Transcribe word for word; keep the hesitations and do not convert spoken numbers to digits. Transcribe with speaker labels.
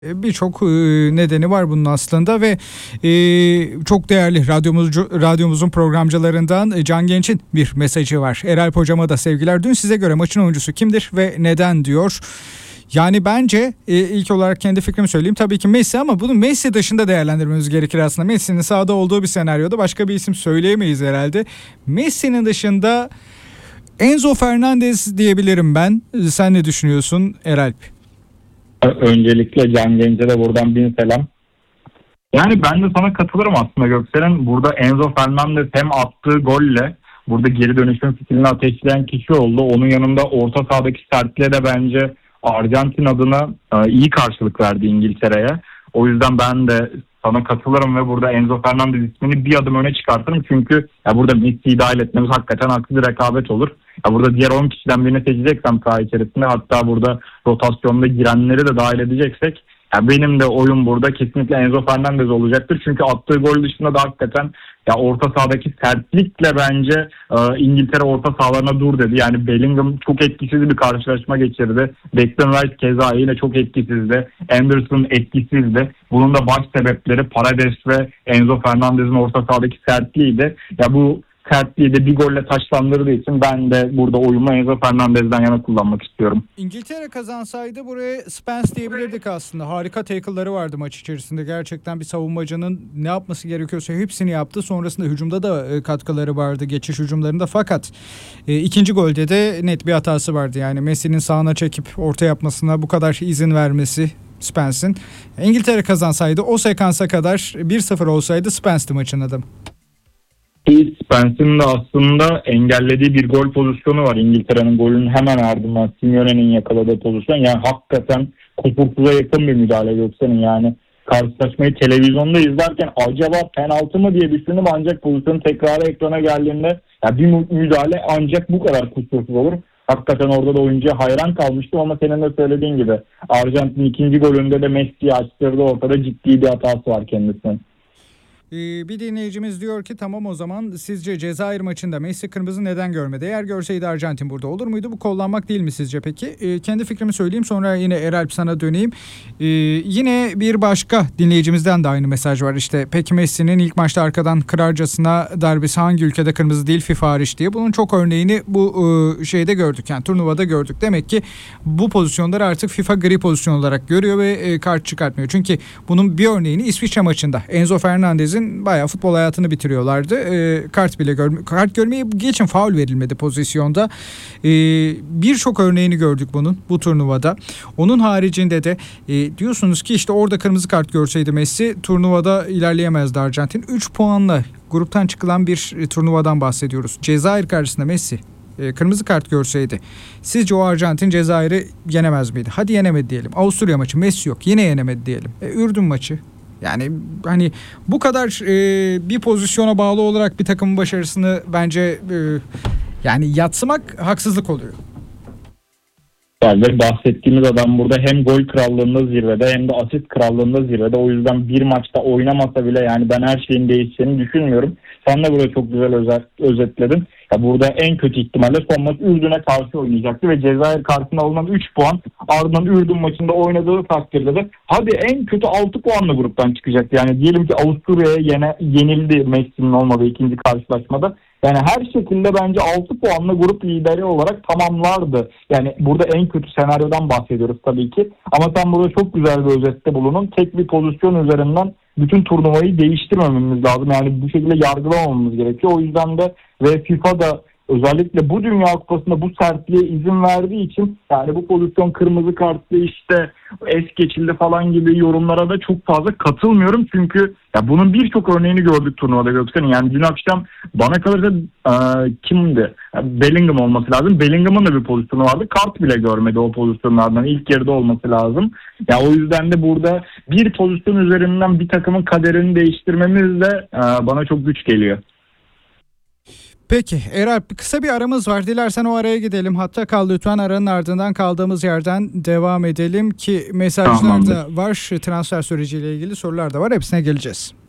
Speaker 1: Birçok nedeni var bunun aslında ve çok değerli radyomuz, radyomuzun programcılarından Can Genç'in bir mesajı var. Eralp hocama da sevgiler. Dün size göre maçın oyuncusu kimdir ve neden diyor. Yani bence ilk olarak kendi fikrimi söyleyeyim. Tabii ki Messi, ama bunu Messi dışında değerlendirmemiz gerekir aslında. Messi'nin sahada olduğu bir senaryoda başka bir isim söyleyemeyiz herhalde. Messi'nin dışında Enzo Fernandez diyebilirim ben. Sen ne düşünüyorsun Eralp?
Speaker 2: Öncelikle Can Genç'e de buradan bin selam. Yani ben de sana katılırım aslında Göksel'in. Burada Enzo Fernandez hem attığı golle burada geri dönüşüm fitilini ateşleyen kişi oldu. Onun yanında orta sahadaki sertliğe de bence Arjantin adına iyi karşılık verdi İngiltere'ye. O yüzden ben de sana katılırım ve burada Enzo Fernandez ismini bir adım öne çıkartırım. Çünkü ya burada Messi'yi dahil etmemiz hakikaten haksız bir rekabet olur. Ya burada diğer on kişiden birini seçeceksem saha içerisinde, hatta burada rotasyonda girenleri de dahil edeceksek, ya benim de oyun burada kesinlikle Enzo Fernandez olacaktır. Çünkü attığı gol dışında da hakikaten ya orta sahadaki sertlikle bence e, İngiltere orta sahalarına dur dedi. Yani Bellingham çok etkisiz bir karşılaşma geçirdi. Declan Rice keza yine çok etkisizdi. Anderson etkisizdi. Bunun da baş sebepleri Paredes ve Enzo Fernandez'in orta sahadaki sertliğiydi. Ya bu sertliği de bir golle taçlandırdığı için ben de burada oyumu Enzo Fernandez'den yana kullanmak istiyorum.
Speaker 1: İngiltere kazansaydı buraya Spence diyebilirdik aslında. Harika tackle'ları vardı maç içerisinde. Gerçekten bir savunmacının ne yapması gerekiyorsa hepsini yaptı. Sonrasında hücumda da katkıları vardı, geçiş hücumlarında. Fakat e, ikinci golde de net bir hatası vardı. Yani Messi'nin sağına çekip orta yapmasına bu kadar izin vermesi Spence'in. İngiltere kazansaydı o sekansa kadar bir sıfır olsaydı Spence'ti maçın adamı.
Speaker 2: Spence'in de aslında engellediği bir gol pozisyonu var. İngiltere'nin golünün hemen ardından Simeone'nin yakaladığı pozisyon. Yani hakikaten kusursuza yakın bir müdahale Göksel'in. Yani karşılaşmayı televizyonda izlerken acaba penaltı mı diye düşündüm, ancak pozisyonun tekrarı ekrana geldiğinde ya bir müdahale ancak bu kadar kusursuz olur. Hakikaten orada da oyuncuya hayran kalmıştım, ama senin de söylediğin gibi Arjantin ikinci golünde de Messi'yi açtırdı, ortada ciddi bir hatası var kendisinin.
Speaker 1: Bir dinleyicimiz diyor ki tamam, o zaman sizce Cezayir maçında Messi kırmızı neden görmedi? Eğer görseydi Arjantin burada olur muydu? Bu kollanmak değil mi sizce peki? E, kendi fikrimi söyleyeyim, sonra yine Eralp sana döneyim. E, yine bir başka dinleyicimizden de aynı mesaj var. İşte peki Messi'nin ilk maçta arkadan kırarcasına darbesi hangi ülkede kırmızı değil, FIFA hariç diye. Bunun çok örneğini bu e, şeyde gördük, yani turnuvada gördük. Demek ki bu pozisyonları artık FIFA gri pozisyon olarak görüyor ve e, kart çıkartmıyor. Çünkü bunun bir örneğini İsviçre maçında Enzo Fernandez'in bayağı futbol hayatını bitiriyorlardı. E, kart bile görme, kart görmeyi geçin, faul verilmedi pozisyonda. E, Birçok örneğini gördük bunun bu turnuvada. Onun haricinde de e, diyorsunuz ki işte orada kırmızı kart görseydi Messi turnuvada ilerleyemezdi Arjantin. üç puanla gruptan çıkılan bir e, turnuvadan bahsediyoruz. Cezayir karşısında Messi e, kırmızı kart görseydi sizce o Arjantin Cezayir'i yenemez miydi? Hadi yenemedi diyelim. Avusturya maçı Messi yok, yine yenemedi diyelim. E, Ürdün maçı. Yani hani bu kadar e, bir pozisyona bağlı olarak bir takımın başarısını bence e, yani yadsımak haksızlık oluyor.
Speaker 2: Yani bahsettiğimiz adam burada hem gol krallığında zirvede hem de asist krallığında zirvede. O yüzden bir maçta oynamasa bile yani ben her şeyin değişeceğini düşünmüyorum. Sen de burada çok güzel özet, özetledin. Ya burada en kötü ihtimalle son maç Ürdün'e karşı oynayacaktı ve Cezayir karşısında alınan üç puan, ardından Ürdün maçında oynadığı takdirde de hadi en kötü altı puanla gruptan çıkacaktı. Yani diyelim ki Avusturya'ya yene, yenildi Messi'nin olmadığı ikinci karşılaşmada. Yani her şekilde bence altı puanla grup lideri olarak tamamlardı. Yani burada en kötü senaryodan bahsediyoruz tabii ki. Ama sen burada çok güzel bir özette bulunun. Tek bir pozisyon üzerinden bütün turnuvayı değiştirmememiz lazım. Yani bu şekilde yargılamamamız gerekiyor. O yüzden de ve FIFA da özellikle bu Dünya Kupası'nda bu sertliğe izin verdiği için yani bu pozisyon kırmızı kartlı, işte es geçildi falan gibi yorumlara da çok fazla katılmıyorum. Çünkü ya bunun birçok örneğini gördük turnuvada Göksel'in. Yani dün akşam bana kalırsa e, kimdi? Bellingham olması lazım. Bellingham'ın da bir pozisyonu vardı. Kart bile görmedi o pozisyonlardan. İlk yarıda olması lazım. Ya o yüzden de burada bir pozisyon üzerinden bir takımın kaderini değiştirmemiz de e, bana çok güç geliyor.
Speaker 1: Peki Eralp, kısa bir aramız var. Dilersen o araya gidelim. Hatta kal lütfen, aranın ardından kaldığımız yerden devam edelim ki mesajlar da var. Transfer süreciyle ilgili sorular da var. Hepsine geleceğiz.